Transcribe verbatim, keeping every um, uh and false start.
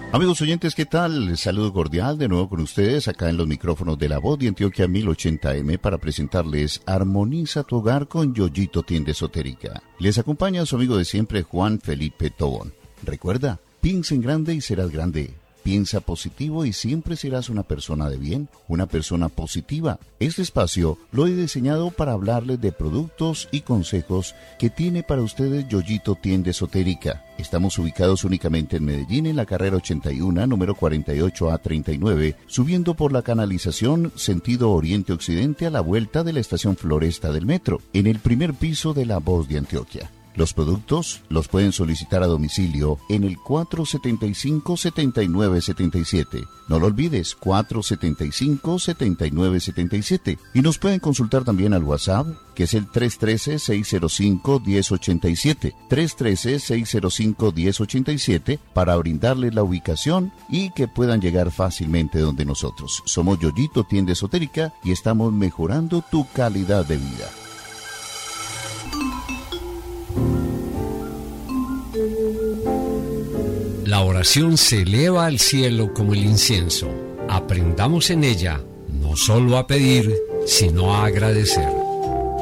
Amigos oyentes, ¿qué tal? Saludo cordial de nuevo con ustedes acá en los micrófonos de La Voz de Antioquia mil ochenta eme para presentarles Armoniza tu hogar con Yoyito Tienda Esotérica. Les acompaña su amigo de siempre Juan Felipe Tobón. Recuerda, piensa en grande y serás grande. Piensa positivo y siempre serás una persona de bien, una persona positiva. Este espacio lo he diseñado para hablarles de productos y consejos que tiene para ustedes Yoyito Tienda Esotérica. Estamos ubicados únicamente en Medellín, en la carrera ochenta y uno, número cuarenta y ocho A treinta y nueve, subiendo por la canalización sentido oriente-occidente a la vuelta de la estación Floresta del metro, en el primer piso de La Voz de Antioquia. Los productos los pueden solicitar a domicilio en el cuatro setenta y cinco, setenta y nueve setenta y siete. No lo olvides, cuatro setenta y cinco, setenta y nueve setenta y siete. Y nos pueden consultar también al WhatsApp, que es el tres uno tres, seis cero cinco, uno cero ocho siete. tres uno tres, seis cero cinco, uno cero ocho siete para brindarles la ubicación y que puedan llegar fácilmente donde nosotros. Somos Yoyito Tienda Esotérica y estamos mejorando tu calidad de vida. La oración se eleva al cielo como el incienso. Aprendamos en ella no solo a pedir, sino a agradecer.